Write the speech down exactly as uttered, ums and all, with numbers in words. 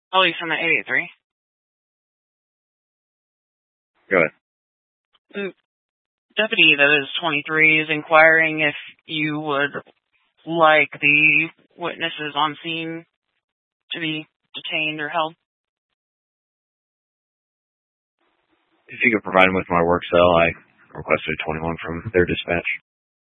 Ellie from the eight eight three. Go ahead. The deputy that is twenty-three is inquiring if you would like the witnesses on scene to be detained or held. If you could provide them with my work cell, I requested a twenty-one from their dispatch.